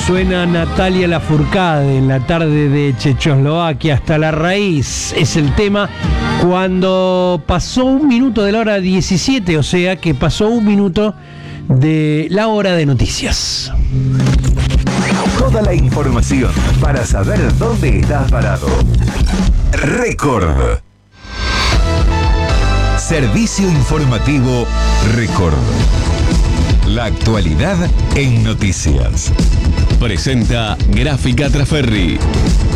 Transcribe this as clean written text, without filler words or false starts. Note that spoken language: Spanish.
Suena Natalia Lafourcade en la tarde de Checoslovaquia. Hasta la raíz es el tema. Cuando pasó 1 minuto de la hora 17, o sea que pasó 1 minuto de la hora de noticias. Toda la información para saber dónde estás parado. Record. Servicio informativo Record. La actualidad en noticias. Presenta Gráfica Traferri.